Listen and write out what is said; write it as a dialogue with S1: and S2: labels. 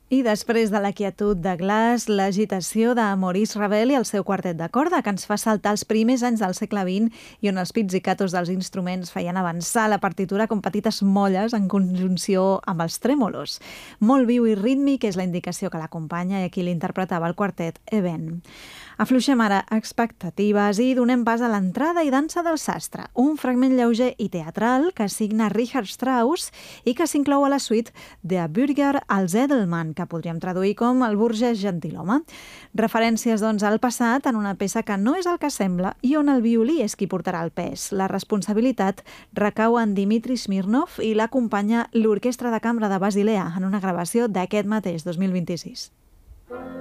S1: I després de la quietud de Glass, l'agitació de Maurice Ravel i el seu quartet de corda, que ens fa saltar els primers anys del segle XX i on els pizzicatos dels instruments feien avançar la partitura com petites molles en conjunció amb els trèmolos. Molt viu i rítmic és la indicació que l'acompanya i aquí l'interpretava el quartet Eben. Afluixem ara expectatives i donem pas a l'entrada i dansa del sastre, un fragment lleuger i teatral que signa Richard Strauss i que s'inclou a la suite Der Bürger als Edelmann, que podríem traduir com el burgès gentilhome. Referències, doncs, al passat en una peça que no és el que sembla i on el violí és qui portarà el pes. La responsabilitat recau en Dmitri Smirnov i l'acompanya l'Orquestra de Cambra de Basilea en una gravació d'aquest mateix 2026.